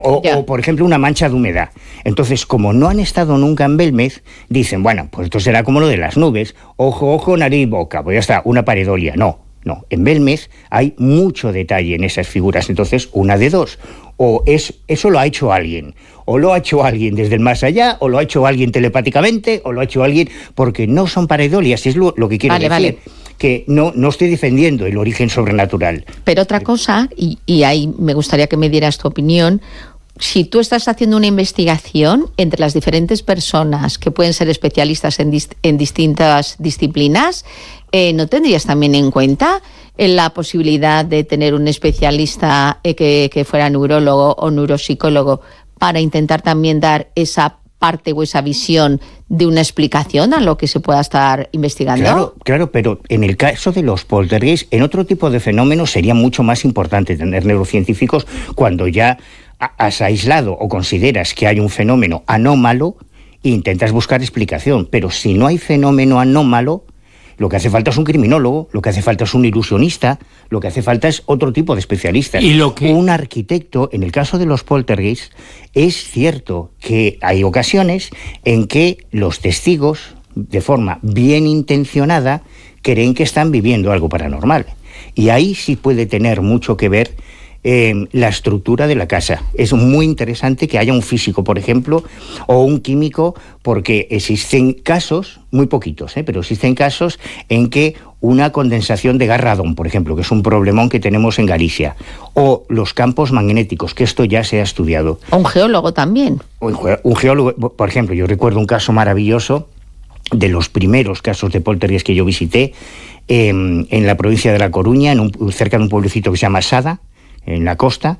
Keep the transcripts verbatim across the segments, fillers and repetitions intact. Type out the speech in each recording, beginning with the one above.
O, o, por ejemplo, una mancha de humedad. Entonces, como no han estado nunca en Belmez, dicen, bueno, pues esto será como lo de las nubes. Ojo, ojo, nariz, boca. Pues ya está, una pareidolia. No, no. En Belmez hay mucho detalle en esas figuras. Entonces, una de dos. O es, eso lo ha hecho alguien. O lo ha hecho alguien desde el más allá, o lo ha hecho alguien telepáticamente, o lo ha hecho alguien... Porque no son pareidolias, es lo, lo que quiero vale, decir. Vale. Que no, no estoy defendiendo el origen sobrenatural. Pero otra cosa, y, y ahí me gustaría que me dieras tu opinión... Si tú estás haciendo una investigación entre las diferentes personas que pueden ser especialistas en, dist- en distintas disciplinas, eh, ¿no tendrías también en cuenta la posibilidad de tener un especialista eh, que, que fuera neurólogo o neuropsicólogo para intentar también dar esa parte o esa visión de una explicación a lo que se pueda estar investigando? Claro, claro, pero en el caso de los poltergeist, en otro tipo de fenómenos sería mucho más importante tener neurocientíficos cuando ya has aislado o consideras que hay un fenómeno anómalo e intentas buscar explicación. Pero si no hay fenómeno anómalo, lo que hace falta es un criminólogo, lo que hace falta es un ilusionista, lo que hace falta es otro tipo de especialista. ¿Y lo que... Un arquitecto. En el caso de los poltergeist, es cierto que hay ocasiones en que los testigos, de forma bien intencionada, creen que están viviendo algo paranormal. Y ahí sí puede tener mucho que ver Eh, la estructura de la casa. Es muy interesante que haya un físico, por ejemplo, o un químico, porque existen casos, muy poquitos, ¿eh? pero existen casos en que una condensación de gas radón, por ejemplo, que es un problemón que tenemos en Galicia, o los campos magnéticos, que esto ya se ha estudiado. O un geólogo también. O un geólogo, por ejemplo, yo recuerdo un caso maravilloso de los primeros casos de poltergeist que yo visité eh, en la provincia de La Coruña, en un, cerca de un pueblecito que se llama Sada, en la costa,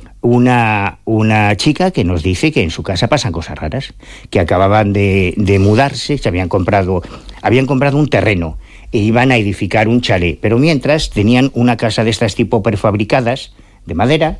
una, una chica que nos dice que en su casa pasan cosas raras, que acababan de, de mudarse, se habían comprado, habían comprado un terreno e iban a edificar un chalet, pero mientras tenían una casa de estas tipo prefabricadas, de madera,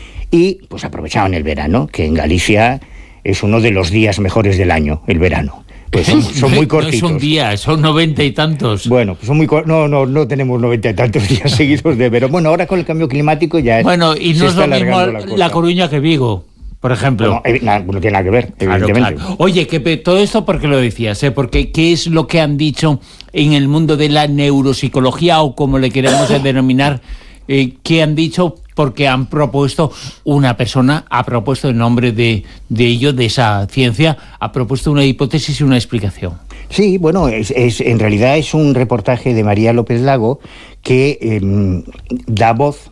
y pues aprovechaban el verano, que en Galicia es uno de los días mejores del año, el verano. Pues son, son muy cortitos. No son días, son noventa y tantos. Bueno, pues son muy cor- no, no, no tenemos noventa y tantos días seguidos de verano. Bueno, ahora con el cambio climático ya es, bueno, y no es lo mismo la, la Coruña que Vigo, por ejemplo. Bueno, no, no tiene nada que ver, claro, evidentemente. Claro. Oye, que todo esto porque lo decías, ¿eh? Porque ¿qué es lo que han dicho en el mundo de la neuropsicología o como le queremos denominar? Eh, ¿Qué han dicho? Porque han propuesto, una persona ha propuesto en nombre de, de ello, de esa ciencia, ha propuesto una hipótesis y una explicación. Sí, bueno, es, es, en realidad es un reportaje de María López Lago que eh, da voz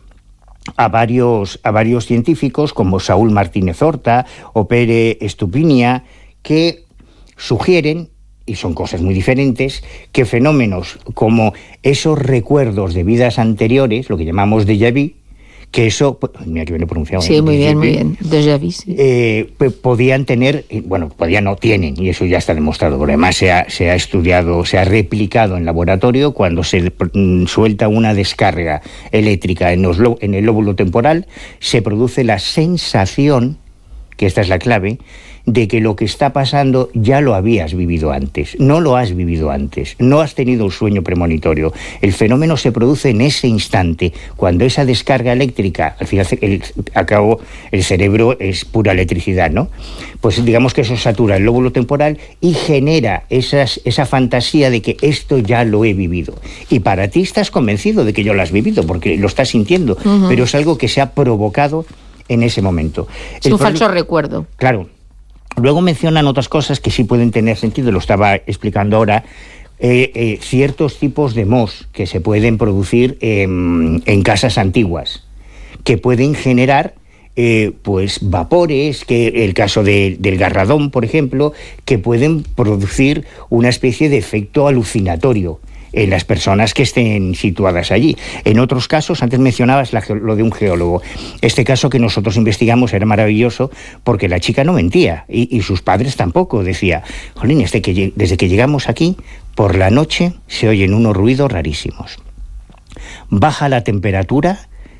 a varios, a varios científicos como Saúl Martínez Horta o Pere Estupiña, que sugieren, y son cosas muy diferentes, que fenómenos como esos recuerdos de vidas anteriores, lo que llamamos déjà vu, que eso, mira que viene pronunciado. Sí, muy bien, muy bien, déjà vu, sí. Eh, pues podían tener, bueno, podían no tienen, y eso ya está demostrado, porque además se ha, se ha estudiado, se ha replicado en laboratorio cuando se suelta una descarga eléctrica en, los, en el lóbulo temporal, se produce la sensación, que esta es la clave, de que lo que está pasando ya lo habías vivido antes, no lo has vivido antes, no has tenido un sueño premonitorio. El fenómeno se produce en ese instante, cuando esa descarga eléctrica, al final el, a cabo el cerebro es pura electricidad, ¿no? Pues digamos que eso satura el lóbulo temporal y genera esas, esa fantasía de que esto ya lo he vivido. Y para ti estás convencido de que ya lo has vivido, porque lo estás sintiendo, uh-huh. pero es algo que se ha provocado en ese momento. Es el un falso recuerdo. Claro. Luego mencionan otras cosas que sí pueden tener sentido, lo estaba explicando ahora, eh, eh, ciertos tipos de mohos que se pueden producir eh, en casas antiguas, que pueden generar eh, pues vapores, que el caso de, del garradón, por ejemplo, que pueden producir una especie de efecto alucinatorio en las personas que estén situadas allí. En otros casos, antes mencionabas la, lo de un geólogo. Este caso que nosotros investigamos era maravilloso porque la chica no mentía y, y sus padres tampoco. Decía, jolín, desde que, desde que llegamos aquí, por la noche se oyen unos ruidos rarísimos. Baja la temperatura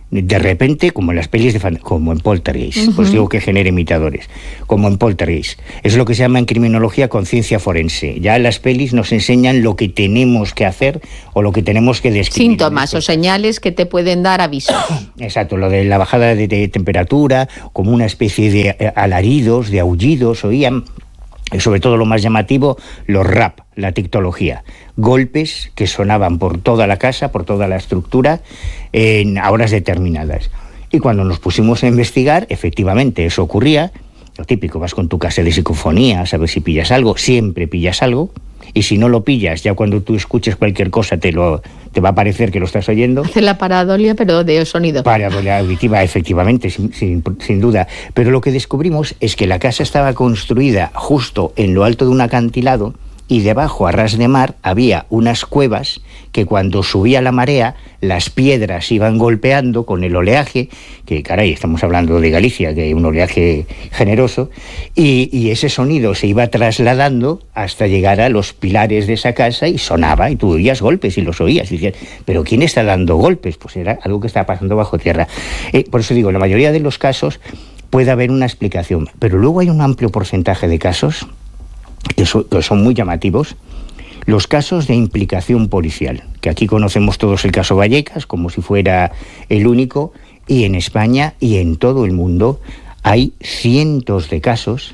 de repente, como en las pelis de fan- como en Poltergeist, uh-huh. Pues digo que genera imitadores, como en Poltergeist. Es lo que se llama en criminología conciencia forense. Ya las pelis nos enseñan lo que tenemos que hacer o lo que tenemos que describir. Síntomas o señales que te pueden dar avisos. Exacto, lo de la bajada de, de temperatura, como una especie de alaridos, de aullidos, oían. Y sobre todo lo más llamativo, los rap, la tictología. Golpes que sonaban por toda la casa, por toda la estructura, en horas determinadas. Y cuando nos pusimos a investigar, efectivamente eso ocurría. Lo típico, vas con tu cassette de psicofonías a ver si pillas algo, siempre pillas algo. Y si no lo pillas, ya cuando tú escuches cualquier cosa te lo te va a parecer que lo estás oyendo. Hace la paradolia, pero de sonido. Paradolia auditiva, efectivamente, sin, sin, sin duda. Pero lo que descubrimos es que la casa estaba construida justo en lo alto de un acantilado y debajo, a ras de mar, había unas cuevas que cuando subía la marea, las piedras iban golpeando con el oleaje, que caray, estamos hablando de Galicia, que hay un oleaje generoso, y, y ese sonido se iba trasladando hasta llegar a los pilares de esa casa y sonaba, y tú oías golpes y los oías, y decías, ¿pero quién está dando golpes? Pues era algo que estaba pasando bajo tierra. Eh, por eso digo, en la mayoría de los casos puede haber una explicación, pero luego hay un amplio porcentaje de casos que son, que son muy llamativos, los casos de implicación policial, que aquí conocemos todos el caso Vallecas como si fuera el único, y en España y en todo el mundo hay cientos de casos,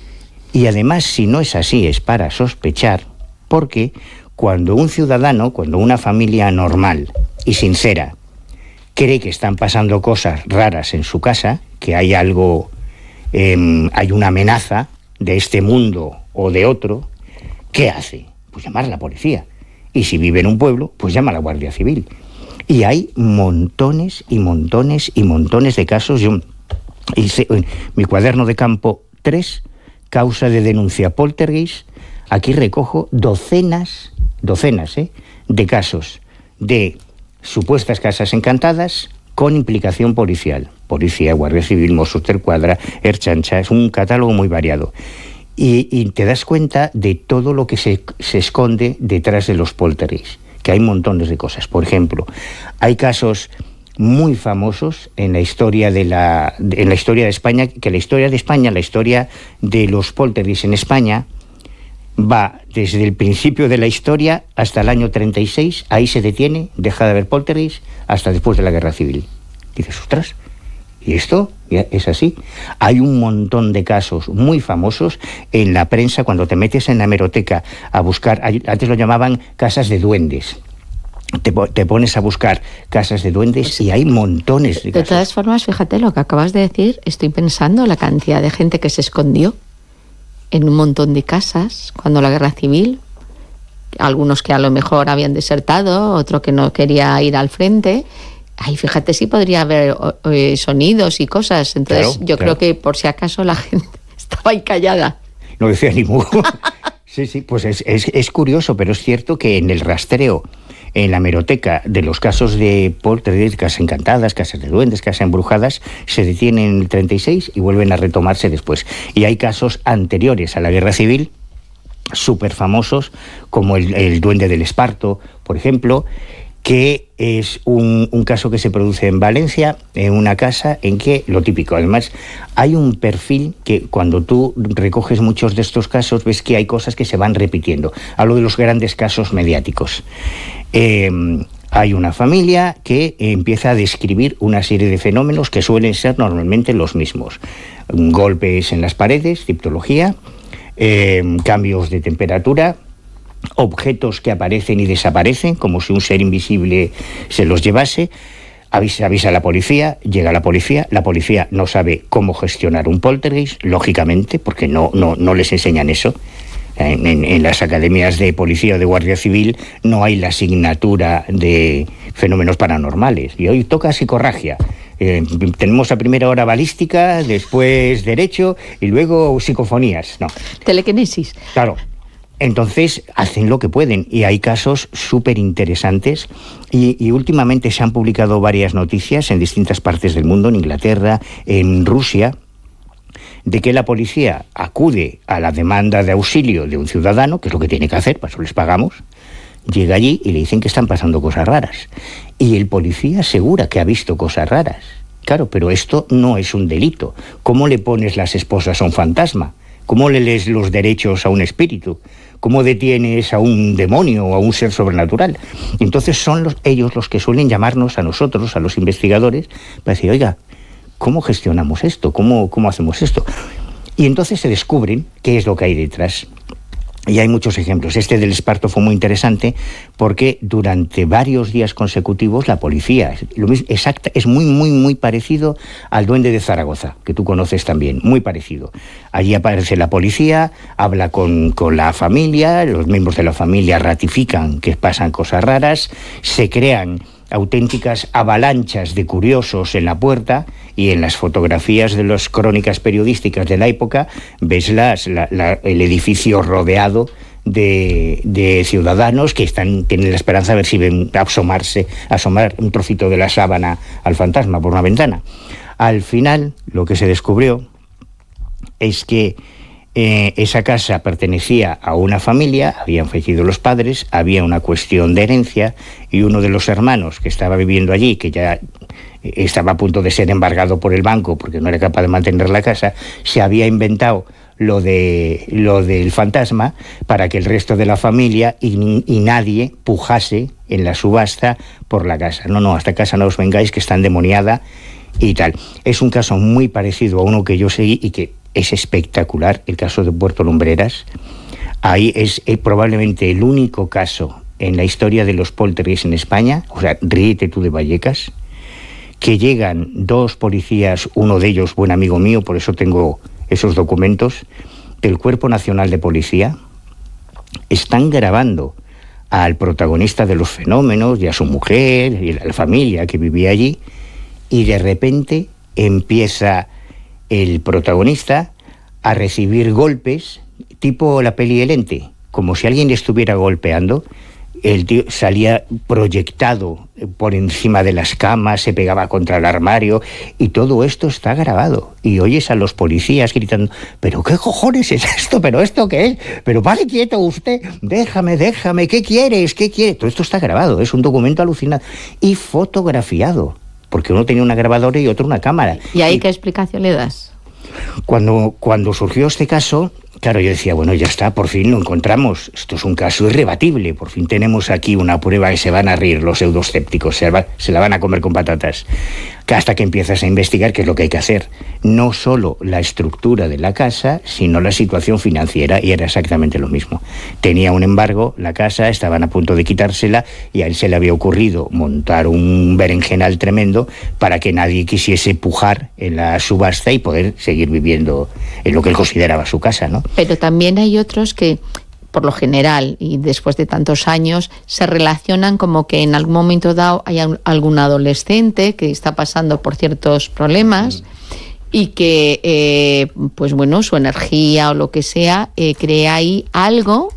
y además si no es así es para sospechar, porque cuando un ciudadano, cuando una familia normal y sincera cree que están pasando cosas raras en su casa, que hay algo, eh, hay una amenaza de este mundo o de otro, ¿qué hace? Pues llamar a la policía. Y si vive en un pueblo, pues llama a la Guardia Civil. Y hay montones y montones y montones de casos. Yo hice en mi cuaderno de campo tres, causa de denuncia Poltergeist. Aquí recojo docenas, docenas, ¿eh? de casos de supuestas casas encantadas con implicación policial. Policía, Guardia Civil, Mossos d'Esquadra, Ertzaintza, es un catálogo muy variado. Y, y te das cuenta de todo lo que se, se esconde detrás de los poltergeist, que hay montones de cosas. Por ejemplo, hay casos muy famosos en la historia de la de, en la historia de España, que la historia de España, la historia de los poltergeist en España va desde el principio de la historia hasta el año treinta y seis, ahí se detiene, deja de haber poltergeist hasta después de la Guerra Civil. Dices, ostras, ¿y esto es así? Hay un montón de casos muy famosos en la prensa. Cuando te metes en la hemeroteca a buscar, antes lo llamaban casas de duendes, te, te pones a buscar casas de duendes pues, y hay montones de, de casos. De todas formas, fíjate lo que acabas de decir, estoy pensando la cantidad de gente que se escondió en un montón de casas cuando la Guerra Civil, algunos que a lo mejor habían desertado, otro que no quería ir al frente. Ay, fíjate si podría haber eh, sonidos y cosas. Entonces claro, yo claro. creo que por si acaso la gente estaba ahí callada. No decía ni mu. Sí, sí, pues es, es, es curioso, pero es cierto que en el rastreo, en la hemeroteca de los casos de poltergeist, casas encantadas, casas de duendes, casas embrujadas, se detienen en el treinta y seis y vuelven a retomarse después. Y hay casos anteriores a la Guerra Civil, súper famosos, como el, el Duende del Esparto, por ejemplo, que es un, un caso que se produce en Valencia, en una casa en que, lo típico, además, hay un perfil que cuando tú recoges muchos de estos casos, ves que hay cosas que se van repitiendo. Hablo de los grandes casos mediáticos. Eh, hay una familia que empieza a describir una serie de fenómenos que suelen ser normalmente los mismos. Golpes en las paredes, tipología, eh, cambios de temperatura, objetos que aparecen y desaparecen, como si un ser invisible se los llevase. Avisa, avisa a la policía, llega la policía, la policía no sabe cómo gestionar un poltergeist, lógicamente, porque no, no, no les enseñan eso. En, en, en las academias de policía o de guardia civil no hay la asignatura de fenómenos paranormales. Y hoy toca psicorragia. Eh, tenemos a primera hora balística, después derecho y luego psicofonías. No. Telequinesis. Claro. Entonces hacen lo que pueden y hay casos súper interesantes y, y últimamente se han publicado varias noticias en distintas partes del mundo, en Inglaterra, en Rusia, de que la policía acude a la demanda de auxilio de un ciudadano, que es lo que tiene que hacer, para eso les pagamos, llega allí y le dicen que están pasando cosas raras. Y el policía asegura que ha visto cosas raras. Claro, pero esto no es un delito. ¿Cómo le pones las esposas a un fantasma? ¿Cómo le lees los derechos a un espíritu? ¿Cómo detienes a un demonio o a un ser sobrenatural? Entonces son los, ellos los que suelen llamarnos a nosotros, a los investigadores, para decir, oiga, ¿cómo gestionamos esto? ¿Cómo, cómo hacemos esto? Y entonces se descubren qué es lo que hay detrás. Y hay muchos ejemplos. Este del Esparto fue muy interesante porque durante varios días consecutivos la policía, lo mismo, exacta, es muy, muy, muy parecido al Duende de Zaragoza, que tú conoces también, muy parecido. Allí aparece la policía, habla con, con la familia, los miembros de la familia ratifican que pasan cosas raras, se crean auténticas avalanchas de curiosos en la puerta, y en las fotografías de las crónicas periodísticas de la época ves las, la, la, el edificio rodeado de, de ciudadanos que están tienen la esperanza de ver si ven asomarse, asomar un trocito de la sábana al fantasma por una ventana. Al final, lo que se descubrió es que Eh, esa casa pertenecía a una familia, habían fallecido los padres, había una cuestión de herencia, y uno de los hermanos que estaba viviendo allí, que ya estaba a punto de ser embargado por el banco porque no era capaz de mantener la casa, se había inventado lo de lo del fantasma para que el resto de la familia y, y nadie pujase en la subasta por la casa. No, no, a esta casa no os vengáis, que está endemoniada y tal. Es un caso muy parecido a uno que yo seguí y que es espectacular, el caso de Puerto Lumbreras. Ahí es eh, probablemente el único caso en la historia de los poltergeists en España, o sea, ríete tú de Vallecas, que llegan dos policías, uno de ellos buen amigo mío, por eso tengo esos documentos, del Cuerpo Nacional de Policía, están grabando al protagonista de los fenómenos y a su mujer y a la familia que vivía allí, y de repente empieza el protagonista a recibir golpes, tipo la peli El Ente, como si alguien le estuviera golpeando. El tío salía proyectado por encima de las camas, se pegaba contra el armario, y todo esto está grabado. Y oyes a los policías gritando, ¿pero qué cojones es esto? ¿Pero esto qué es? ¿Pero vale quieto usted? Déjame, déjame, ¿qué quieres? ¿Qué quieres? Todo esto está grabado, es un documento alucinante. Y fotografiado, porque uno tenía una grabadora y otro una cámara. ¿Y ahí y, qué explicación le das? Cuando, cuando surgió este caso, claro, yo decía, bueno, ya está, por fin lo encontramos. Esto es un caso irrebatible. Por fin tenemos aquí una prueba que se van a reír los pseudoescépticos, se, va, se la van a comer con patatas. Hasta que empiezas a investigar qué es lo que hay que hacer. No solo la estructura de la casa, sino la situación financiera, y era exactamente lo mismo. Tenía un embargo, la casa, estaban a punto de quitársela, y a él se le había ocurrido montar un berenjenal tremendo para que nadie quisiese pujar en la subasta y poder seguir viviendo en lo que él consideraba su casa, ¿no? Pero también hay otros que, por lo general, y después de tantos años, se relacionan como que en algún momento dado hay algún adolescente que está pasando por ciertos problemas y que, eh, pues bueno, su energía o lo que sea, eh, crea ahí algo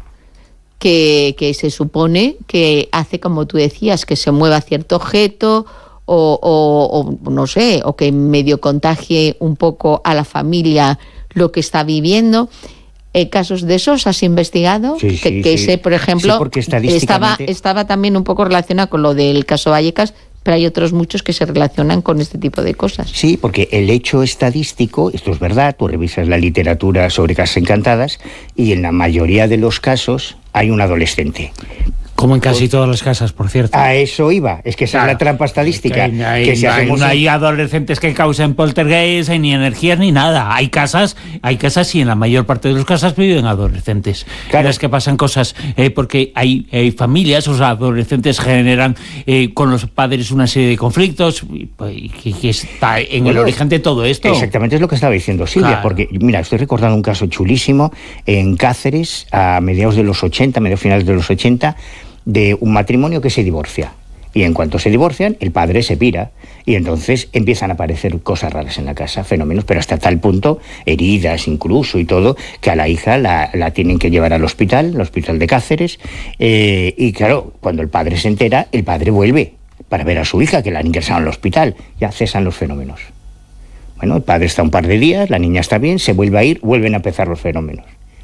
que, que se supone que hace, como tú decías, que se mueva cierto objeto o, o, o no sé, o que medio contagie un poco a la familia lo que está viviendo. Eh, ¿Casos de esos has investigado? Sí, que, sí, que sí. ese, por ejemplo, sí, porque estadísticamente... estaba, estaba también un poco relacionado con lo del caso Vallecas, pero hay otros muchos que se relacionan con este tipo de cosas. Sí, porque el hecho estadístico, esto es verdad, tú revisas la literatura sobre casas encantadas y en la mayoría de los casos hay un adolescente. Como en casi todas las casas, por cierto. A eso iba, es que esa claro, es la trampa estadística. Que hay, que si no, hacemos hay, no un... hay adolescentes que causen poltergeist, ni energías, ni nada. Hay casas, hay casas y en la mayor parte de las casas viven adolescentes. Claro. En las que pasan cosas, eh, porque hay, hay familias, o sea, adolescentes generan eh, con los padres una serie de conflictos, y, pues, que, que está en bueno, el origen de todo esto. Exactamente es lo que estaba diciendo Silvia, claro. Porque, mira, estoy recordando un caso chulísimo en Cáceres, a mediados de los ochenta, mediados finales de los ochenta, de un matrimonio que se divorcia. Y en cuanto se divorcian, el padre se pira y entonces empiezan a aparecer cosas raras en la casa, fenómenos, pero hasta tal punto, heridas incluso y todo, que a la hija la, la tienen que llevar al hospital, al hospital de Cáceres, eh, y claro, cuando el padre se entera, el padre vuelve para ver a su hija, que la han ingresado al hospital, ya cesan los fenómenos. Bueno, el padre está un par de días, la niña está bien, se vuelve a ir, vuelven a empezar los fenómenos.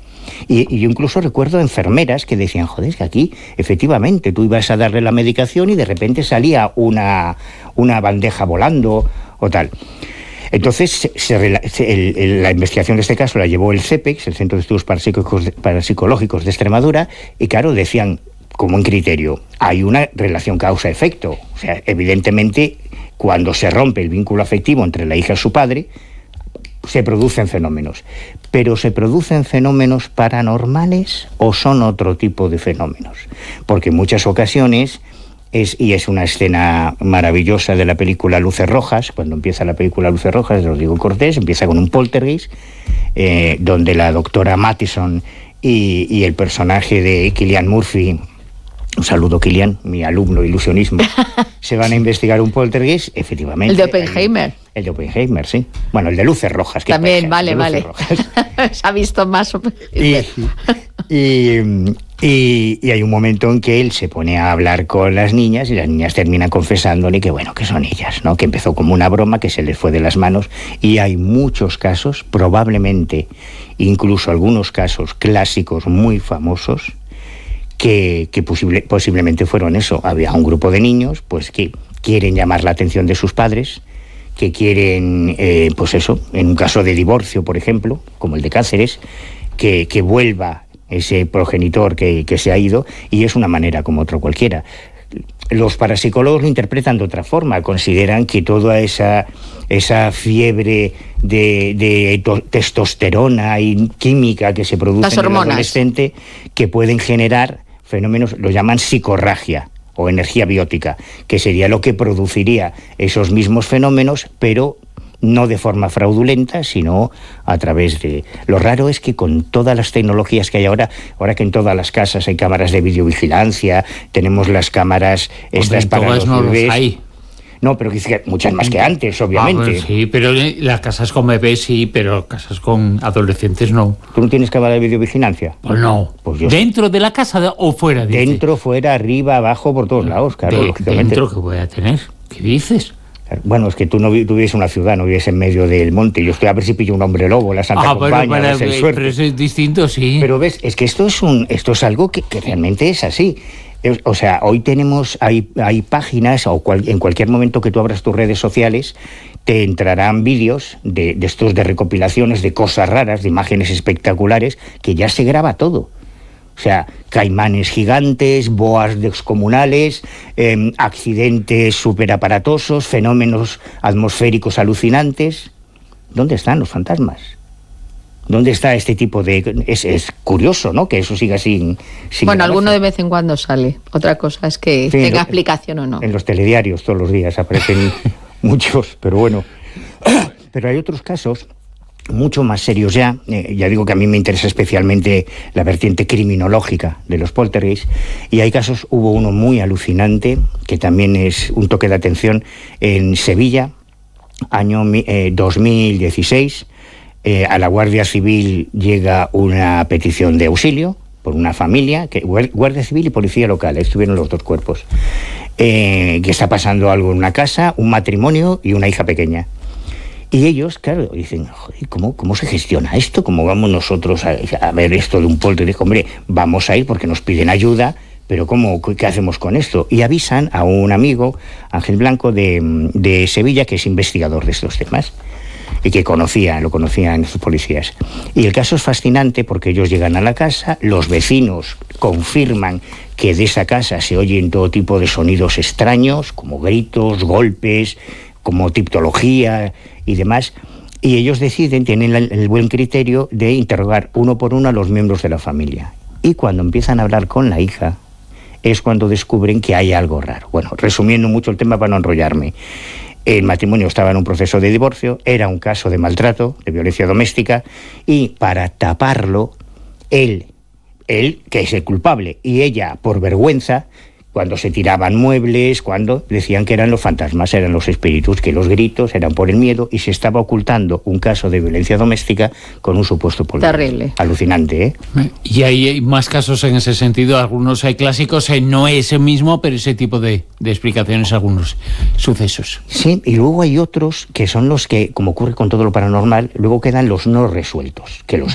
Y, y yo incluso recuerdo enfermeras que decían, joder, es que aquí, efectivamente, tú ibas a darle la medicación y de repente salía una, una bandeja volando o tal. Entonces, se, se, el, el, la investigación de este caso la llevó el CEPEX, el Centro de Estudios Parapsicológicos, Parapsicológicos de Extremadura, y claro, decían, como un criterio, hay una relación causa-efecto. O sea, evidentemente, cuando se rompe el vínculo afectivo entre la hija y su padre, se producen fenómenos. Pero ¿se producen fenómenos paranormales o son otro tipo de fenómenos? Porque en muchas ocasiones, es, y es una escena maravillosa de la película Luces Rojas, cuando empieza la película Luces Rojas de Rodrigo Cortés, empieza con un poltergeist, eh, donde la doctora Matheson y, y el personaje de Cillian Murphy, un saludo, Kilian, mi alumno de ilusionismo, se van a investigar un poltergeist, efectivamente. El de Oppenheimer. El de Oppenheimer, sí. Bueno, el de Luces Rojas. Que también, pasa, vale, vale. Se ha visto más Oppenheimer. Y, y, y, y hay un momento en que él se pone a hablar con las niñas y las niñas terminan confesándole que, bueno, que son ellas, ¿no? Que empezó como una broma, que se les fue de las manos. Y hay muchos casos, probablemente incluso algunos casos clásicos muy famosos, que, que posible, posiblemente fueron eso. Había un grupo de niños pues que quieren llamar la atención de sus padres, que quieren, eh, pues eso, en un caso de divorcio, por ejemplo, como el de Cáceres, que, que vuelva ese progenitor que, que se ha ido, y es una manera como otra cualquiera. Los parapsicólogos lo interpretan de otra forma, consideran que toda esa, esa fiebre de, de to, testosterona y química que se produce en el adolescente, que pueden generar fenómenos, lo llaman psicorragia o energía biótica, que sería lo que produciría esos mismos fenómenos, pero no de forma fraudulenta, sino a través de... Lo raro es que con todas las tecnologías que hay ahora, ahora que en todas las casas hay cámaras de videovigilancia, tenemos las cámaras estas para los no bebés... Los hay. No, pero muchas más que antes, obviamente. Ah, bueno, sí, pero las casas con bebés sí, pero casas con adolescentes no. ¿Tú no tienes cámara de videovigilancia? Pues no. Pues yo ¿Dentro sí. de la casa de, o fuera? Dice? Dentro, fuera, arriba, abajo, por todos lados, claro. De, ¿Dentro que voy a tener? ¿Qué dices? Bueno, es que tú no, tú vives en una ciudad, no vives en medio del monte. Yo estoy a ver si pillo un hombre lobo, la Santa ah, Compañía, bueno, para, ser suerte. Pero eso es distinto, sí. Pero ves, es que esto es un, esto es algo que, que realmente es así. O sea, hoy tenemos, hay, hay páginas, o cual, en cualquier momento que tú abras tus redes sociales, te entrarán vídeos de, de estos de recopilaciones de cosas raras, de imágenes espectaculares, que ya se graba todo. O sea, caimanes gigantes, boas descomunales, eh, accidentes superaparatosos, fenómenos atmosféricos alucinantes. ¿Dónde están los fantasmas? ¿Dónde está este tipo de...? Es, es curioso, ¿no?, que eso siga sin... sin bueno, grabarse. Alguno de vez en cuando sale. Otra cosa es que sí, tenga lo, explicación o no. En los telediarios todos los días aparecen muchos, pero bueno. Pero hay otros casos mucho más serios ya. Eh, ya digo que a mí me interesa especialmente la vertiente criminológica de los poltergeist. Y hay casos, hubo uno muy alucinante, que también es un toque de atención, en Sevilla, año eh, dos mil dieciséis... Eh, a la Guardia Civil llega una petición de auxilio por una familia, que Guardia Civil y Policía Local, estuvieron los dos cuerpos, eh, que está pasando algo en una casa, un matrimonio y una hija pequeña. Y ellos, claro, dicen, joder, ¿cómo, cómo se gestiona esto? ¿Cómo vamos nosotros a, a ver esto de un poltergeist? Hombre, vamos a ir porque nos piden ayuda, pero ¿cómo, qué hacemos con esto? Y avisan a un amigo, Ángel Blanco, de, de Sevilla, que es investigador de estos temas, y que conocía, lo conocían sus policías. Y el caso es fascinante porque ellos llegan a la casa, los vecinos confirman que de esa casa se oyen todo tipo de sonidos extraños, como gritos, golpes, como tipología y demás, y ellos deciden, tienen el, el buen criterio de interrogar uno por uno a los miembros de la familia. Y cuando empiezan a hablar con la hija, es cuando descubren que hay algo raro. Bueno, resumiendo mucho el tema para no enrollarme, el matrimonio estaba en un proceso de divorcio, era un caso de maltrato, de violencia doméstica, y para taparlo, él, él, que es el culpable, y ella, por vergüenza, cuando se tiraban muebles, cuando decían que eran los fantasmas, eran los espíritus, que los gritos eran por el miedo, y se estaba ocultando un caso de violencia doméstica con un supuesto poltergeist. Terrible. Alucinante, ¿eh? Y hay más casos en ese sentido, algunos hay clásicos, eh, no ese mismo, pero ese tipo de, de explicaciones, algunos sucesos. Sí, y luego hay otros que son los que, como ocurre con todo lo paranormal, luego quedan los no resueltos, que los hay.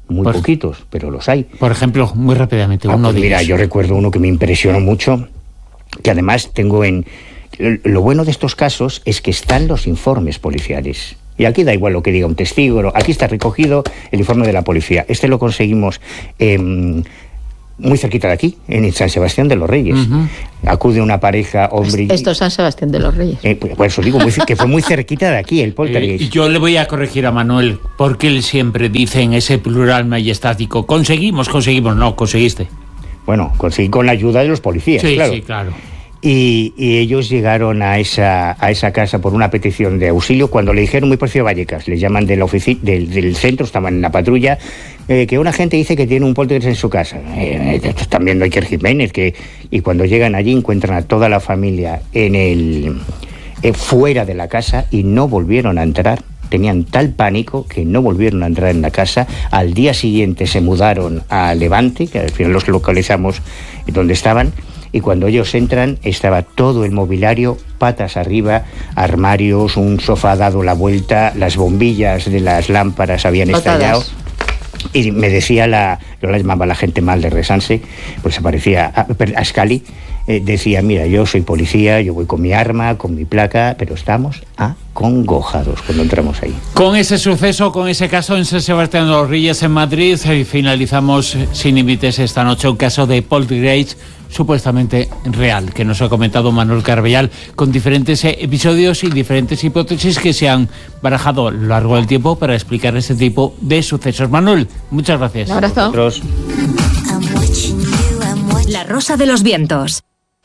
muy por, poquitos, pero los hay. Por ejemplo, muy rápidamente, ah, uno pues de mira, ellos. yo recuerdo uno que me impresionó mucho, que además tengo en... Lo bueno de estos casos es que están los informes policiales. Y aquí da igual lo que diga un testigo, aquí está recogido el informe de la policía. Este lo conseguimos eh, muy cerquita de aquí, en San Sebastián de los Reyes. Uh-huh. Acude una pareja, hombre... Esto es San Sebastián de los Reyes. Eh, pues, por eso digo, muy, que fue muy cerquita de aquí, el poltergeist. Eh, yo le voy a corregir a Manuel, porque él siempre dice en ese plural majestático, conseguimos, conseguimos, no, conseguiste. Bueno, conseguí con la ayuda de los policías, sí, claro. Sí, claro. Y, y ellos llegaron a esa, a esa casa por una petición de auxilio cuando le dijeron, muy parecido a Vallecas, le llaman de la ofici- del, del centro, estaban en la patrulla, eh, que una gente dice que tiene un poltergeist en su casa. Eh, eh, también no Iker Jiménez, que, y cuando llegan allí encuentran a toda la familia en el eh, fuera de la casa y no volvieron a entrar. Tenían tal pánico que no volvieron a entrar en la casa. Al día siguiente se mudaron a Levante, que al final los localizamos donde estaban. Y cuando ellos entran, estaba todo el mobiliario patas arriba, armarios, un sofá dado la vuelta, las bombillas de las lámparas habían estallado. Y me decía, la, yo la llamaba la gente mal de Resanse, pues se parecía a, a Scali, eh, decía, mira, yo soy policía, yo voy con mi arma, con mi placa, pero estamos acongojados cuando entramos ahí. Con ese suceso, con ese caso en San Sebastián de los Reyes, en Madrid, y finalizamos Sin Límites esta noche, un caso de poltergeist supuestamente real, que nos ha comentado Manuel Carbellal, con diferentes eh, episodios y diferentes hipótesis que se han barajado a lo largo del tiempo para explicar este tipo de sucesos. Manuel, muchas gracias. Un abrazo. La Rosa de los Vientos.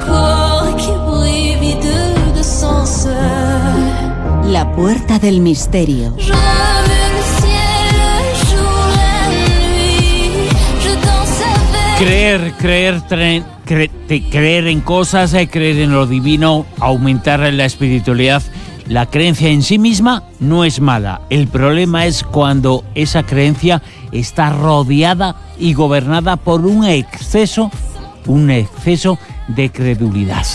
La Puerta del Misterio. Creer, creer, tre- cre- te- creer en cosas, eh, creer en lo divino, aumentar la espiritualidad. La creencia en sí misma no es mala. El problema es cuando esa creencia está rodeada y gobernada por un exceso, un exceso de credulidad.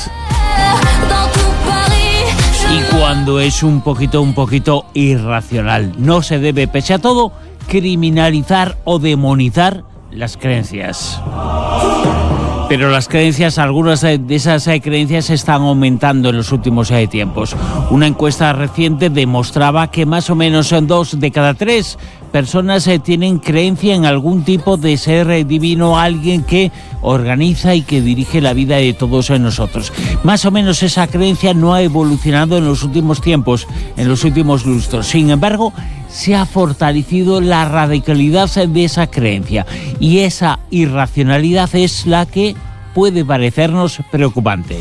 Y cuando es un poquito, un poquito irracional. No se debe, pese a todo, criminalizar o demonizar las creencias. Pero las creencias, algunas de esas creencias están aumentando en los últimos eh, tiempos. Una encuesta reciente demostraba que más o menos dos de cada tres personas eh, tienen creencia en algún tipo de ser eh, divino, alguien que organiza y que dirige la vida de todos eh, nosotros. Más o menos esa creencia no ha evolucionado en los últimos tiempos, en los últimos lustros. Sin embargo, se ha fortalecido la radicalidad de esa creencia y esa irracionalidad es la que puede parecernos preocupante.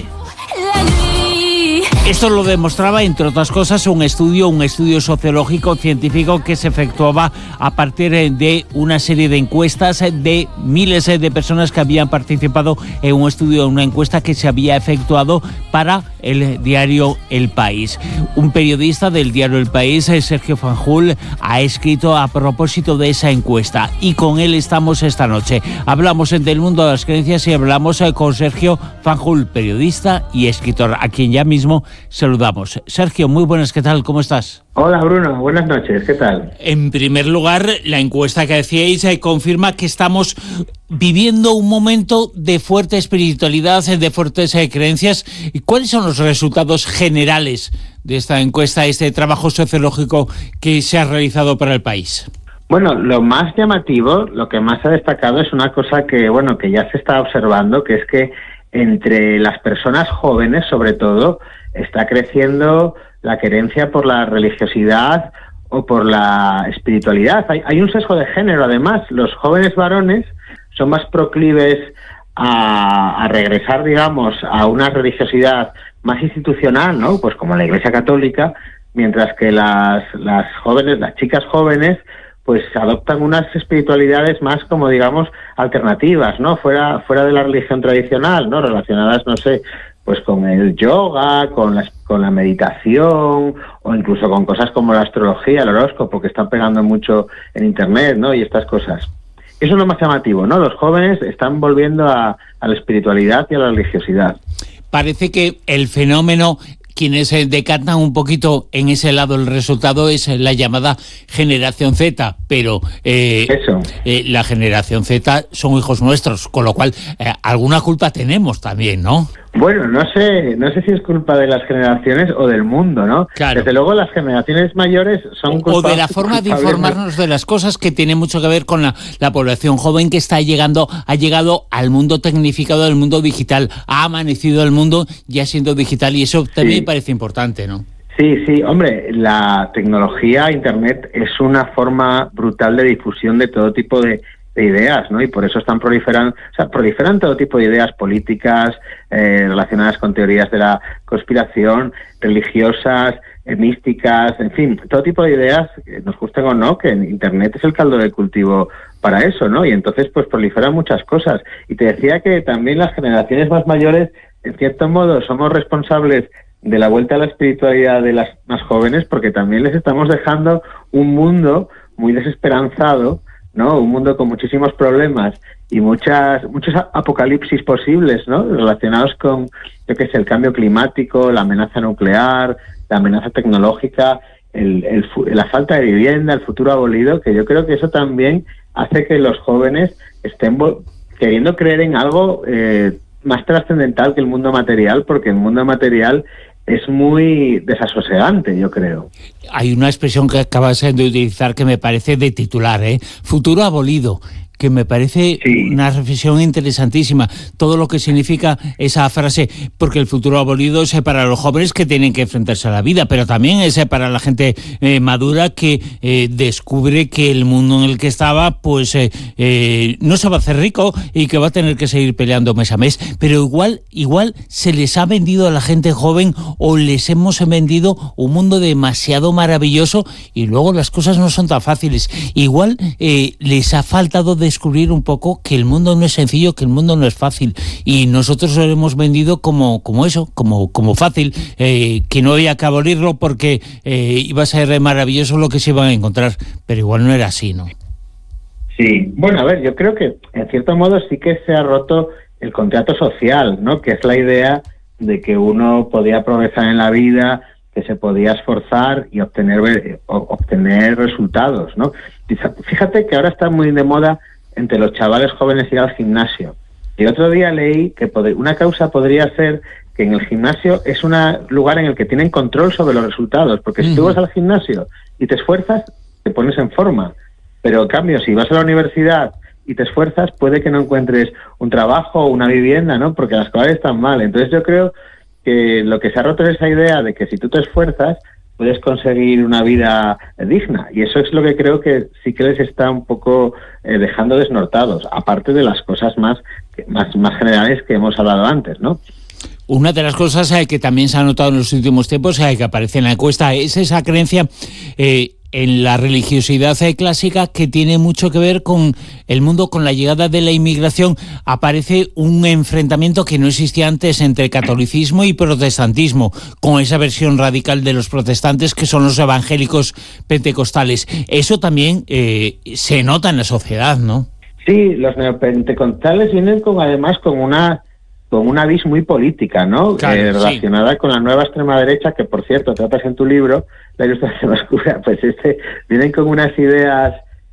Esto lo demostraba, entre otras cosas, un estudio, un estudio sociológico científico que se efectuaba a partir de una serie de encuestas de miles de personas que habían participado en un estudio, una encuesta que se había efectuado para el diario El País. Un periodista del diario El País, Sergio Fanjul, ha escrito a propósito de esa encuesta y con él estamos esta noche. Hablamos del mundo de las creencias y hablamos con Sergio Fanjul, periodista y escritor, a quien ya mismo saludamos. Sergio, muy buenas, ¿qué tal? ¿Cómo estás? Hola Bruno, buenas noches, ¿qué tal? En primer lugar, la encuesta que decíais eh, confirma que estamos viviendo un momento de fuerte espiritualidad, de fuertes eh, creencias. ¿Cuáles son los resultados generales de esta encuesta, este trabajo sociológico que se ha realizado para El País? Bueno, lo más llamativo, lo que más ha destacado es una cosa que, bueno, que ya se está observando, que es que entre las personas jóvenes, sobre todo, está creciendo la querencia por la religiosidad o por la espiritualidad. Hay, hay un sesgo de género, además. Los jóvenes varones son más proclives a, a regresar, digamos, a una religiosidad más institucional, ¿no? Pues como la Iglesia Católica, mientras que las, las jóvenes, las chicas jóvenes, pues adoptan unas espiritualidades más como, digamos, alternativas, ¿no? Fuera, fuera de la religión tradicional, ¿no? Relacionadas, no sé, pues con el yoga, con la, con la meditación, o incluso con cosas como la astrología, el horóscopo, que están pegando mucho en internet, ¿no? Y estas cosas. Eso es lo más llamativo, ¿no? Los jóvenes están volviendo a, a la espiritualidad y a la religiosidad. Parece que el fenómeno quienes eh, decantan un poquito en ese lado el resultado es la llamada generación Z, pero eh, Eso. Eh, la generación Z son hijos nuestros, con lo cual eh, alguna culpa tenemos también, ¿no? Bueno, no sé, no sé si es culpa de las generaciones o del mundo, ¿no? Claro. Desde luego las generaciones mayores son O de la forma de informarnos de las cosas, que tiene mucho que ver con la, la población joven que está llegando, ha llegado al mundo tecnificado, al mundo digital, ha amanecido el mundo ya siendo digital, y eso también Sí. me parece importante, ¿no? Sí, sí, hombre, la tecnología, Internet, es una forma brutal de difusión de todo tipo de, de ideas, ¿no? Y por eso están proliferando, o sea, proliferan todo tipo de ideas políticas eh, relacionadas con teorías de la conspiración, religiosas, eh, místicas, en fin, todo tipo de ideas, eh, nos gusten o no, que Internet es el caldo de cultivo para eso, ¿no? Y entonces, pues proliferan muchas cosas. Y te decía que también las generaciones más mayores, en cierto modo, somos responsables de la vuelta a la espiritualidad de las más jóvenes, porque también les estamos dejando un mundo muy desesperanzado, ¿no? Un mundo con muchísimos problemas y muchas muchos apocalipsis posibles, ¿no? Relacionados con, yo qué sé, el cambio climático, la amenaza nuclear, la amenaza tecnológica, el, el, la falta de vivienda, el futuro abolido, que yo creo que eso también hace que los jóvenes estén queriendo creer en algo eh, más trascendental que el mundo material, porque el mundo material es muy desasosegante, yo creo. Hay una expresión que acabas de utilizar que me parece de titular, ¿eh? Futuro abolido, que me parece sí. una reflexión interesantísima, todo lo que significa esa frase, porque el futuro abolido es para los jóvenes que tienen que enfrentarse a la vida, pero también es para la gente eh, madura que eh, descubre que el mundo en el que estaba pues eh, eh, no se va a hacer rico y que va a tener que seguir peleando mes a mes, pero igual, igual se les ha vendido a la gente joven, o les hemos vendido un mundo demasiado maravilloso y luego las cosas no son tan fáciles. Igual eh, les ha faltado de descubrir un poco que el mundo no es sencillo, que el mundo no es fácil, y nosotros lo hemos vendido como, como eso, como, como fácil, eh, que no había que abolirlo porque eh, iba a ser maravilloso lo que se iban a encontrar, pero igual no era así, ¿no? Sí, bueno, a ver, yo creo que en cierto modo sí que se ha roto el contrato social, ¿no? Que es la idea de que uno podía progresar en la vida, que se podía esforzar y obtener, obtener resultados, ¿no? Fíjate que ahora está muy de moda entre los chavales jóvenes ir al gimnasio. Y el otro día leí que una causa podría ser que en el gimnasio es un lugar en el que tienen control sobre los resultados, porque si uh-huh. tú vas al gimnasio y te esfuerzas, te pones en forma. Pero en cambio, si vas a la universidad y te esfuerzas, puede que no encuentres un trabajo o una vivienda, ¿no? Porque las cosas están mal. Entonces yo creo que lo que se ha roto es esa idea de que si tú te esfuerzas, puedes conseguir una vida digna, y eso es lo que creo que sí que les está un poco eh, dejando desnortados, aparte de las cosas más, más, más generales que hemos hablado antes, ¿no? Una de las cosas eh, que también se ha notado en los últimos tiempos, eh, que aparece en la encuesta, es esa creencia eh, en la religiosidad eh, clásica, que tiene mucho que ver con el mundo. Con la llegada de la inmigración aparece un enfrentamiento que no existía antes entre catolicismo y protestantismo, con esa versión radical de los protestantes que son los evangélicos pentecostales. Eso también eh, se nota en la sociedad, ¿no? Sí, los neopentecostales vienen con además con una con una vis muy política, ¿no? Claro, eh, relacionada sí. con la nueva extrema derecha, que por cierto tratas en tu libro, La Ilustración Oscura, pues este vienen con unas ideas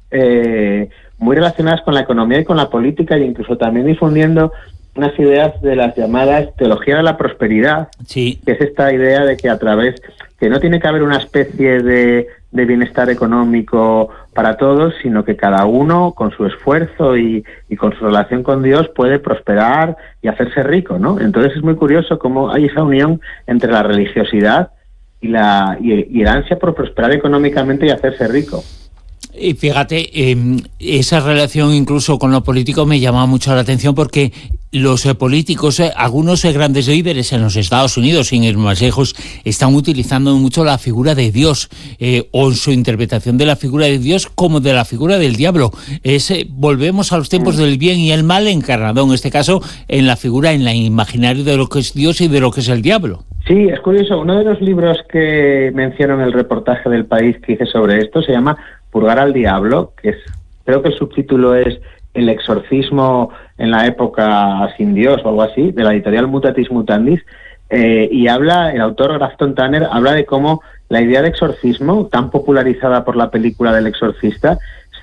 eh, muy relacionadas con la economía y con la política, e incluso también difundiendo unas ideas de las llamadas teología de la prosperidad, sí. que es esta idea de que a través, que no tiene que haber una especie de, de bienestar económico para todos, sino que cada uno con su esfuerzo y, y con su relación con Dios puede prosperar y hacerse rico, ¿no? Entonces es muy curioso cómo hay esa unión entre la religiosidad y la y, y el ansia por prosperar económicamente y hacerse rico. Y fíjate, eh, esa relación incluso con lo político me llama mucho la atención, porque los eh, políticos, eh, algunos eh, grandes líderes en los Estados Unidos, sin ir más lejos, están utilizando mucho la figura de Dios, eh, o su interpretación de la figura de Dios como de la figura del diablo. Es, eh, volvemos a los tiempos del bien y el mal encarnado, en este caso, en la figura, en la imaginario de lo que es Dios y de lo que es el diablo. Sí, es curioso. Uno de los libros que menciono en el reportaje del País que hice sobre esto se llama Purgar al Diablo, que es, creo que el subtítulo es El exorcismo en la época sin Dios o algo así, de la editorial Mutatis Mutandis, Eh, y habla, el autor Grafton Tanner habla de cómo la idea de exorcismo, tan popularizada por la película del exorcista,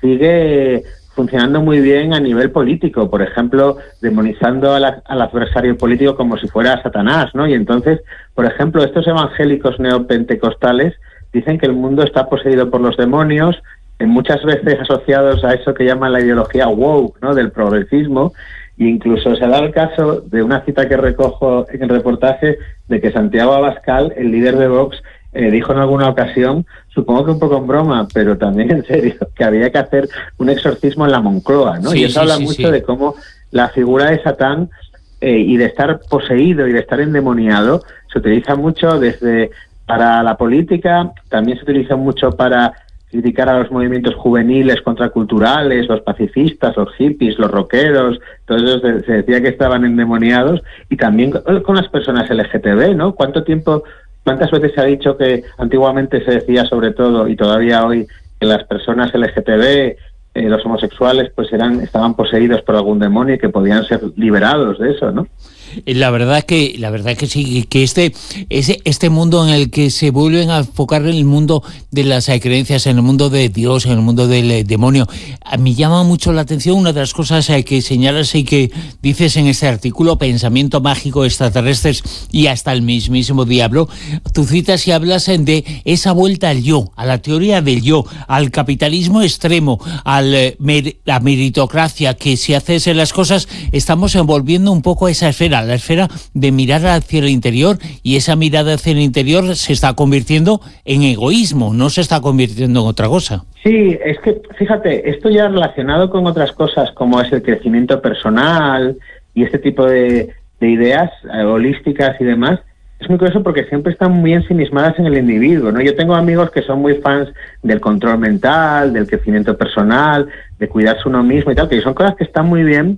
sigue funcionando muy bien a nivel político, por ejemplo, demonizando a la, al adversario político como si fuera Satanás, ¿no? Y entonces, por ejemplo, estos evangélicos neopentecostales dicen que el mundo está poseído por los demonios, muchas veces asociados a eso que llaman la ideología woke, ¿no?, del progresismo, e incluso se da el caso de una cita que recojo en el reportaje de que Santiago Abascal, el líder de Vox, eh, dijo en alguna ocasión, supongo que un poco en broma, pero también en serio, que había que hacer un exorcismo en la Moncloa, ¿no? Sí, y eso sí, habla sí, mucho sí. de cómo la figura de Satán eh, y de estar poseído y de estar endemoniado se utiliza mucho desde para la política, también se utiliza mucho para criticar a los movimientos juveniles contraculturales, los pacifistas, los hippies, los rockeros, todos esos se, se decía que estaban endemoniados, y también con, con las personas L G T B, ¿no? ¿Cuánto tiempo, cuántas veces se ha dicho que antiguamente se decía sobre todo, y todavía hoy, que las personas L G T B, eh, los homosexuales, pues eran estaban poseídos por algún demonio y que podían ser liberados de eso, ¿no? La verdad que la verdad que sí, que este ese este mundo en el que se vuelven a enfocar en el mundo de las creencias, en el mundo de Dios, en el mundo del eh, demonio, a mí llama mucho la atención una de las cosas eh, que señalas y que dices en este artículo, pensamiento mágico, extraterrestres y hasta el mismísimo diablo. Tú citas y hablas eh, de esa vuelta al yo, a la teoría del yo, al capitalismo extremo, a eh, mer la meritocracia, que si haces eh, las cosas estamos envolviendo un poco a esa esfera, la esfera de mirar hacia el interior, y esa mirada hacia el interior se está convirtiendo en egoísmo, no se está convirtiendo en otra cosa. Sí, es que, fíjate, esto ya relacionado con otras cosas como es el crecimiento personal y este tipo de, de ideas eh, holísticas y demás, es muy curioso porque siempre están muy ensimismadas en el individuo, ¿no? Yo tengo amigos que son muy fans del control mental, del crecimiento personal, de cuidarse uno mismo y tal, que son cosas que están muy bien,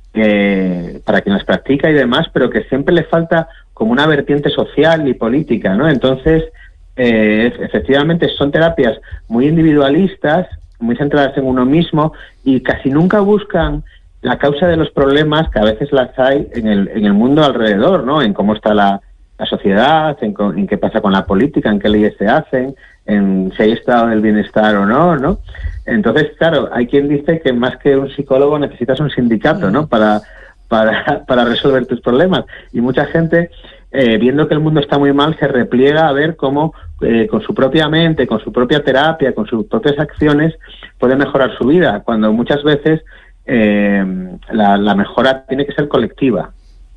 Eh, para quien las practica y demás, pero que siempre le falta como una vertiente social y política, ¿no? Entonces, eh, efectivamente son terapias muy individualistas, muy centradas en uno mismo, y casi nunca buscan la causa de los problemas, que a veces las hay en el, en el mundo alrededor, ¿no? En cómo está la, la sociedad, en, en qué pasa con la política, en qué leyes se hacen, en si hay estado del bienestar o no, ¿no? Entonces, claro, hay quien dice que más que un psicólogo necesitas un sindicato, ¿no? Para, para, para resolver tus problemas. Y mucha gente, eh, viendo que el mundo está muy mal, se repliega a ver cómo eh, con su propia mente, con su propia terapia, con sus propias acciones, puede mejorar su vida, cuando muchas veces eh, la, la mejora tiene que ser colectiva.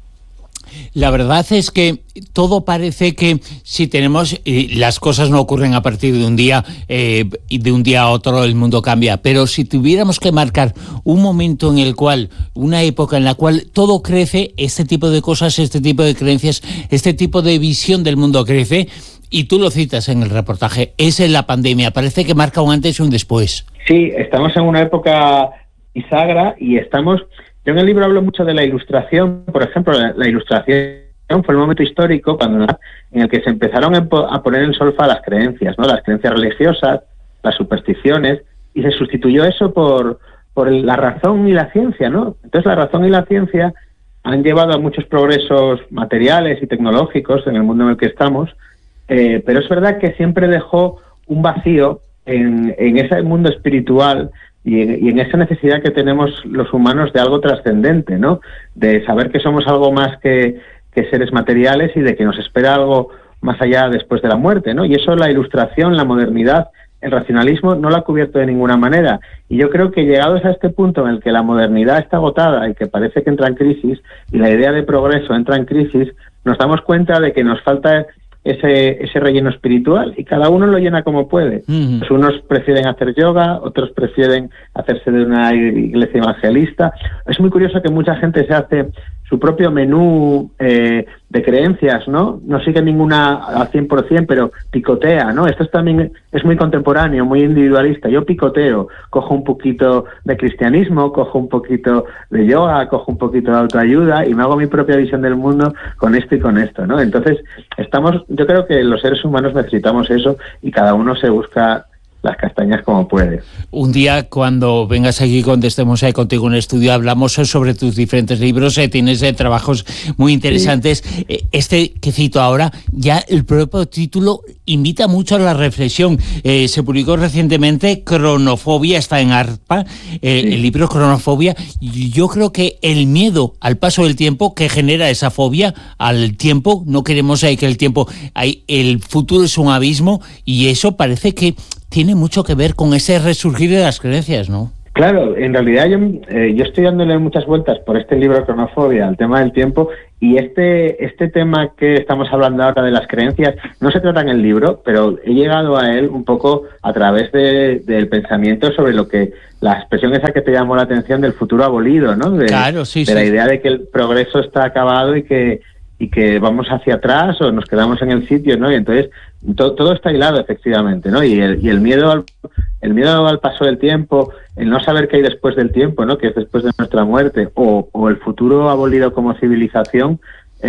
La verdad es que todo parece que si tenemos, eh, las cosas no ocurren a partir de un día eh, y de un día a otro el mundo cambia, pero si tuviéramos que marcar un momento en el cual, una época en la cual todo crece, este tipo de cosas, este tipo de creencias, este tipo de visión del mundo crece, y tú lo citas en el reportaje, es en la pandemia, parece que marca un antes y un después. Sí, estamos en una época bisagra y estamos... Yo en el libro hablo mucho de la ilustración, por ejemplo, la, la ilustración fue el momento histórico cuando en el que se empezaron a poner en solfa las creencias, ¿no? Las creencias religiosas, las supersticiones, y se sustituyó eso por, por la razón y la ciencia, ¿no? Entonces la razón y la ciencia han llevado a muchos progresos materiales y tecnológicos en el mundo en el que estamos, eh, pero es verdad que siempre dejó un vacío en, en ese mundo espiritual y en, y en esa necesidad que tenemos los humanos de algo trascendente, ¿no? De saber que somos algo más que, que seres materiales y de que nos espera algo más allá después de la muerte, ¿no? Y eso la ilustración, la modernidad, el racionalismo no lo ha cubierto de ninguna manera. Y yo creo que llegados a este punto en el que la modernidad está agotada y que parece que entra en crisis y la idea de progreso entra en crisis, nos damos cuenta de que nos falta ese ese relleno espiritual y cada uno lo llena como puede. Uh-huh. Pues unos prefieren hacer yoga, otros prefieren hacerse de una iglesia evangelista. Es muy curioso que mucha gente se hace su propio menú eh, de creencias, ¿no? No sigue ninguna al cien por cien, pero picotea, ¿no? Esto es también es muy contemporáneo, muy individualista. Yo picoteo, cojo un poquito de cristianismo, cojo un poquito de yoga, cojo un poquito de autoayuda y me hago mi propia visión del mundo con esto y con esto, ¿no? Entonces, estamos, yo creo que los seres humanos necesitamos eso y cada uno se busca las castañas como puede. Un día, cuando vengas aquí, cuando estemos ahí contigo en el estudio, hablamos sobre tus diferentes libros. Eh, tienes eh, trabajos muy interesantes. Sí. Eh, este que cito ahora, ya el propio título invita mucho a la reflexión. Eh, se publicó recientemente Cronofobia, está en ARPA, eh, sí. el libro Cronofobia. Yo creo que el miedo al paso del tiempo que genera esa fobia al tiempo, no queremos eh, que el tiempo, hay, el futuro es un abismo, y eso parece que tiene mucho que ver con ese resurgir de las creencias, ¿no? Claro, en realidad yo, eh, yo estoy dándole muchas vueltas por este libro Cronofobia, al tema del tiempo, y este este tema que estamos hablando ahora de las creencias no se trata en el libro, pero he llegado a él un poco a través de, del pensamiento sobre lo que, la expresión esa que te llamó la atención del futuro abolido, ¿no? De, claro, sí, de sí. la idea de que el progreso está acabado y que y que vamos hacia atrás o nos quedamos en el sitio, ¿no? Y entonces to, todo está hilado, efectivamente, ¿no? Y el, y el miedo al el miedo al paso del tiempo, el no saber qué hay después del tiempo, ¿no? Que es después de nuestra muerte, o, o el futuro abolido como civilización,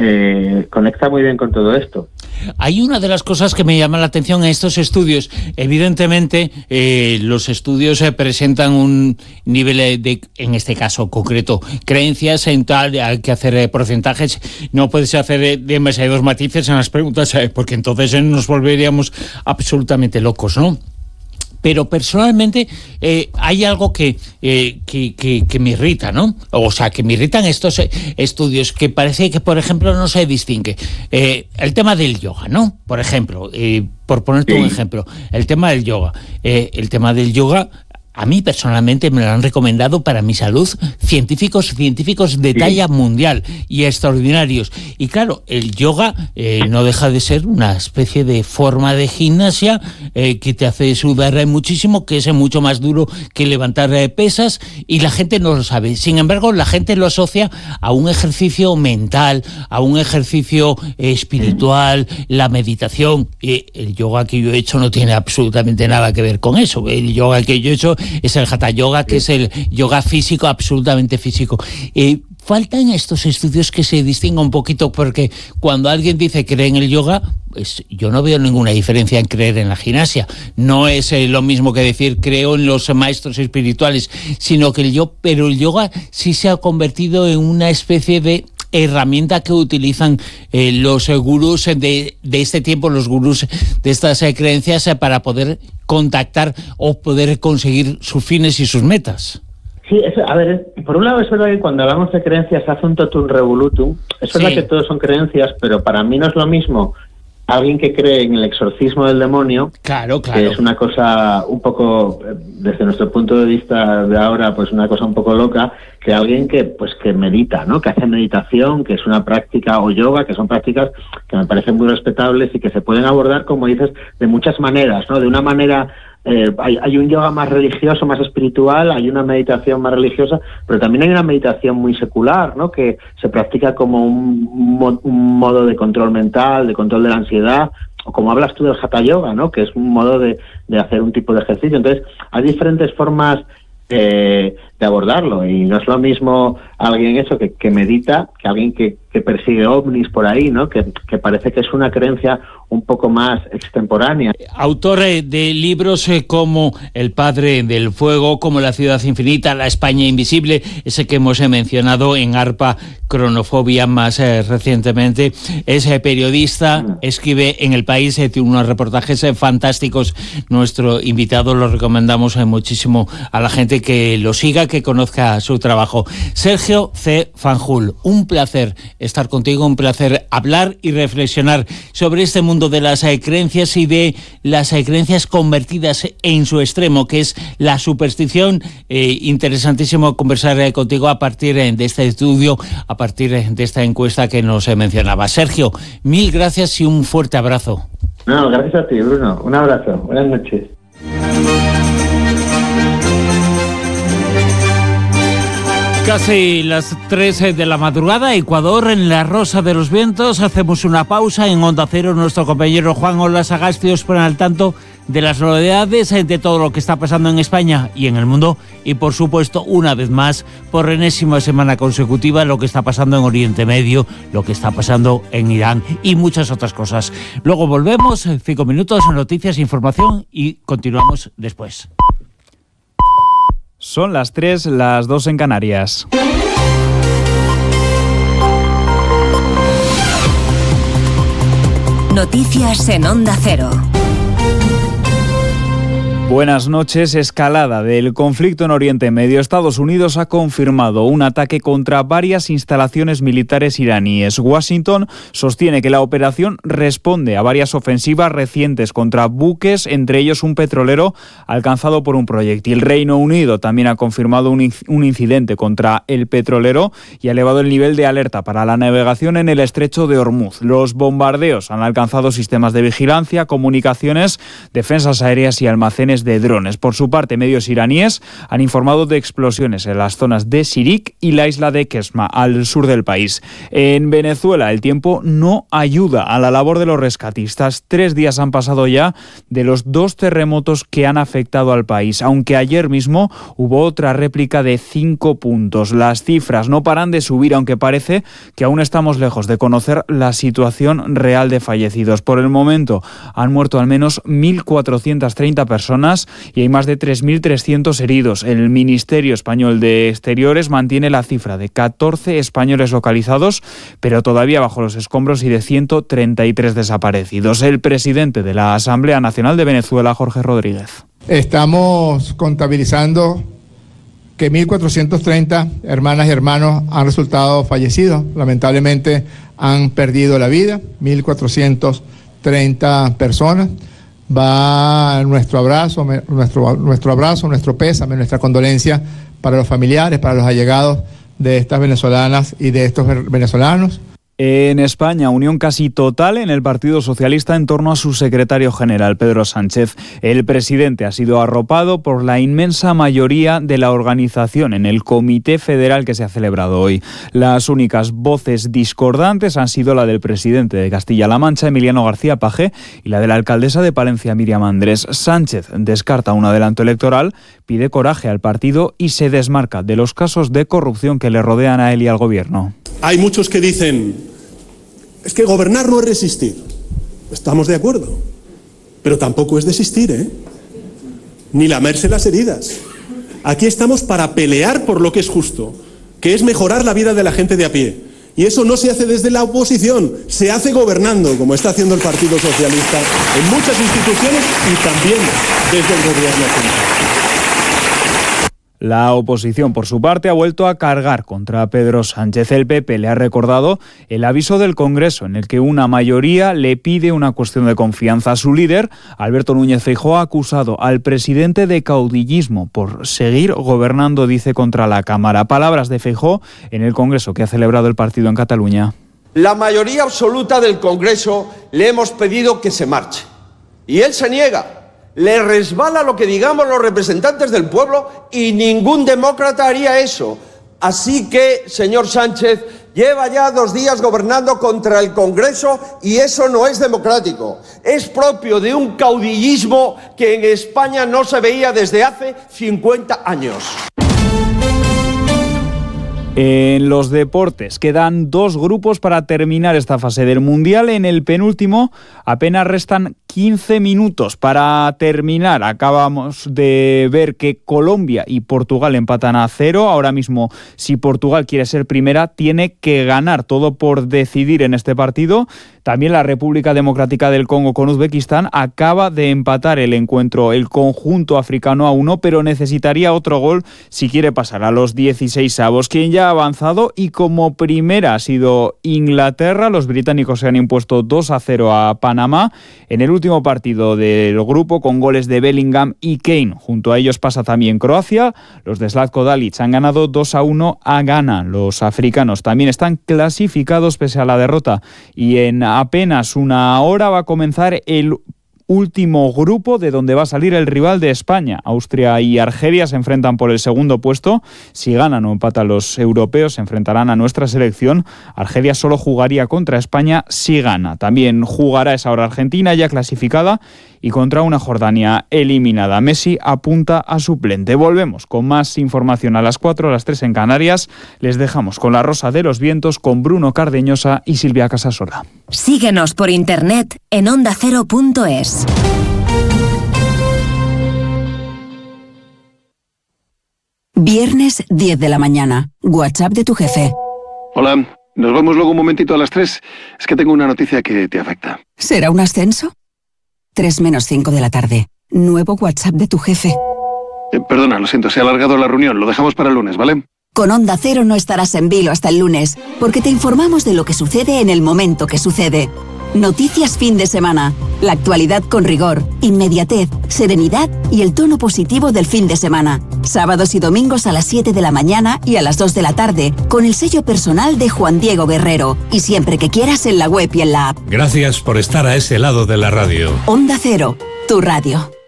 eh, conecta muy bien con todo esto. Hay una de las cosas que me llama la atención en estos estudios. Evidentemente, eh, los estudios eh, presentan un nivel de, en este caso concreto, creencias en tal, hay que hacer eh, porcentajes. No puedes hacer eh, demasiados matices en las preguntas, eh, porque entonces eh, nos volveríamos absolutamente locos, ¿no? Pero personalmente eh, hay algo que, eh, que, que, que me irrita, ¿no? O sea, que me irritan estos eh, estudios, que parece que, por ejemplo, no se distingue. Eh, el tema del yoga, ¿no? Por ejemplo, eh, por ponerte sí. un ejemplo, el tema del yoga. Eh, el tema del yoga, a mí personalmente me lo han recomendado para mi salud científicos, científicos de talla sí. mundial y extraordinarios. Y claro, el yoga eh, no deja de ser una especie de forma de gimnasia eh, que te hace sudar muchísimo, que es mucho más duro que levantar eh, pesas, y la gente no lo sabe. Sin embargo, la gente lo asocia a un ejercicio mental, a un ejercicio eh, espiritual, la meditación. Eh, el yoga que yo he hecho no tiene absolutamente nada que ver con eso. El yoga que yo he hecho es el Hatha Yoga, que es el yoga físico, absolutamente físico. Eh, faltan estos estudios que se distingan un poquito, porque cuando alguien dice creer en el yoga, pues yo no veo ninguna diferencia en creer en la gimnasia. No es eh, lo mismo que decir creo en los maestros espirituales, sino que el yo, pero el yoga sí se ha convertido en una especie de herramienta que utilizan eh, los eh, gurús de, de este tiempo, los gurús de estas eh, creencias eh, para poder contactar o poder conseguir sus fines y sus metas. Sí, es, a ver, por un lado es verdad que cuando hablamos de creencias se hace un totum revolutum. Es verdad sí. que todos son creencias, pero para mí no es lo mismo alguien que cree en el exorcismo del demonio, claro, claro. que es una cosa un poco, desde nuestro punto de vista de ahora, pues una cosa un poco loca, que alguien que pues que medita, ¿no? Que hace meditación, que es una práctica, o yoga, que son prácticas que me parecen muy respetables y que se pueden abordar, como dices, de muchas maneras, ¿no? De una manera, eh, hay, hay un yoga más religioso, más espiritual, hay una meditación más religiosa, pero también hay una meditación muy secular, ¿no? Que se practica como un, un, un modo de control mental, de control de la ansiedad, o como hablas tú del Hatha Yoga, ¿no? Que es un modo de, de hacer un tipo de ejercicio. Entonces, hay diferentes formas eh, de abordarlo, y no es lo mismo alguien eso que, que medita que alguien que, que persigue ovnis por ahí, ¿no? Que, que parece que es una creencia un poco más extemporánea. Autor eh, de libros eh, como El Padre del Fuego, como La Ciudad Infinita, La España Invisible, ese que hemos eh, mencionado en ARPA, Cronofobia más eh, recientemente. Es eh, periodista, mm. escribe en El País, eh, tiene unos reportajes eh, fantásticos. Nuestro invitado lo recomendamos eh, muchísimo a la gente que lo siga, que conozca su trabajo. Sergio C. Fanjul, un placer estar contigo, un placer hablar y reflexionar sobre este mundo de las eh, creencias y de las eh, creencias convertidas en su extremo, que es la superstición. Eh, interesantísimo conversar eh, contigo a partir eh, de este estudio, a partir eh, de esta encuesta que nos eh, mencionaba. Sergio, mil gracias y un fuerte abrazo. No, gracias a ti, Bruno. Un abrazo. Buenas noches. Casi las tres de la madrugada, Ecuador, en la Rosa de los Vientos. Hacemos una pausa en Onda Cero. Nuestro compañero Juan Olas Sagasti os pone al tanto de las novedades, de todo lo que está pasando en España y en el mundo, y por supuesto, una vez más, por enésima semana consecutiva, lo que está pasando en Oriente Medio, lo que está pasando en Irán y muchas otras cosas. Luego volvemos, cinco minutos, noticias, información y continuamos después. Son las tres, las dos en Canarias. Noticias en Onda Cero. Buenas noches. Escalada del conflicto en Oriente Medio. Estados Unidos ha confirmado un ataque contra varias instalaciones militares iraníes. Washington sostiene que la operación responde a varias ofensivas recientes contra buques, entre ellos un petrolero alcanzado por un proyectil. Reino Unido también ha confirmado un, un incidente contra el petrolero y ha elevado el nivel de alerta para la navegación en el estrecho de Hormuz. Los bombardeos han alcanzado sistemas de vigilancia, comunicaciones, defensas aéreas y almacenes de drones. Por su parte, medios iraníes han informado de explosiones en las zonas de Sirik y la isla de Kesma, al sur del país. En Venezuela, el tiempo no ayuda a la labor de los rescatistas. Tres días han pasado ya de los dos terremotos que han afectado al país, aunque ayer mismo hubo otra réplica de cinco puntos. Las cifras no paran de subir, aunque parece que aún estamos lejos de conocer la situación real de fallecidos. Por el momento han muerto al menos mil cuatrocientas treinta personas y hay más de tres mil trescientos heridos. El Ministerio Español de Exteriores mantiene la cifra de catorce españoles localizados, pero todavía bajo los escombros, y de ciento treinta y tres desaparecidos. El presidente de la Asamblea Nacional de Venezuela, Jorge Rodríguez. Estamos contabilizando que mil cuatrocientos treinta hermanas y hermanos han resultado fallecidos. Lamentablemente han perdido la vida, mil cuatrocientas treinta personas. Va nuestro abrazo, nuestro, nuestro abrazo, nuestro pésame, nuestra condolencia para los familiares, para los allegados de estas venezolanas y de estos venezolanos. En España, unión casi total en el Partido Socialista en torno a su secretario general, Pedro Sánchez. El presidente ha sido arropado por la inmensa mayoría de la organización en el Comité Federal que se ha celebrado hoy. Las únicas voces discordantes han sido la del presidente de Castilla-La Mancha, Emiliano García Paje, y la de la alcaldesa de Palencia, Miriam Andrés. Sánchez descarta un adelanto electoral, pide coraje al partido y se desmarca de los casos de corrupción que le rodean a él y al gobierno. Hay muchos que dicen, es que gobernar no es resistir. Estamos de acuerdo. Pero tampoco es desistir, ¿eh? Ni lamerse las heridas. Aquí estamos para pelear por lo que es justo, que es mejorar la vida de la gente de a pie. Y eso no se hace desde la oposición, se hace gobernando, como está haciendo el Partido Socialista en muchas instituciones y también desde el gobierno central. La oposición, por su parte, ha vuelto a cargar contra Pedro Sánchez. El P P le ha recordado el aviso del Congreso, en el que una mayoría le pide una cuestión de confianza. Su líder, Alberto Núñez Feijóo, ha acusado al presidente de caudillismo por seguir gobernando, dice, contra la Cámara. Palabras de Feijóo en el Congreso que ha celebrado el partido en Cataluña. La mayoría absoluta del Congreso le hemos pedido que se marche. Y él se niega. Le resbala lo que digamos los representantes del pueblo y ningún demócrata haría eso. Así que, señor Sánchez, lleva ya dos días gobernando contra el Congreso y eso no es democrático. Es propio de un caudillismo que en España no se veía desde hace cincuenta años. En los deportes quedan dos grupos para terminar esta fase del Mundial. En el penúltimo apenas restan quince minutos para terminar. Acabamos de ver que Colombia y Portugal empatan a cero. Ahora mismo, si Portugal quiere ser primera, tiene que ganar, todo por decidir en este partido. También la República Democrática del Congo con Uzbekistán acaba de empatar el encuentro, el conjunto africano, a uno, pero necesitaría otro gol si quiere pasar a los dieciseisavos. Quien ya ha avanzado y como primera ha sido Inglaterra. Los británicos se han impuesto dos a cero a Panamá en el último partido del grupo, con goles de Bellingham y Kane. Junto a ellos pasa también Croacia. Los de Zlatko Dalic han ganado dos a uno a Ghana. Los africanos también están clasificados pese a la derrota, y en apenas una hora va a comenzar el último grupo de donde va a salir el rival de España. Austria y Argelia se enfrentan por el segundo puesto. Si ganan o empatan los europeos, se enfrentarán a nuestra selección. Argelia solo jugaría contra España si gana. También jugará esa hora Argentina, ya clasificada, y contra una Jordania eliminada. Messi apunta a suplente. Volvemos con más información a las cuatro, a las tres en Canarias. Les dejamos con La Rosa de los Vientos, con Bruno Cardeñosa y Silvia Casasola. Síguenos por internet en onda cero punto es. Viernes diez de la mañana. WhatsApp de tu jefe. Hola, nos vemos luego un momentito a las tres. Es que tengo una noticia que te afecta. ¿Será un ascenso? tres menos cinco de la tarde. Nuevo WhatsApp de tu jefe. Eh, perdona, lo siento, se ha alargado la reunión. Lo dejamos para el lunes, ¿vale? Con Onda Cero no estarás en vilo hasta el lunes, porque te informamos de lo que sucede en el momento que sucede. Noticias fin de semana. La actualidad con rigor, inmediatez, serenidad y el tono positivo del fin de semana. Sábados y domingos a las siete de la mañana y a las dos de la tarde, con el sello personal de Juan Diego Guerrero. Y siempre que quieras en la web y en la app. Gracias por estar a ese lado de la radio. Onda Cero, tu radio.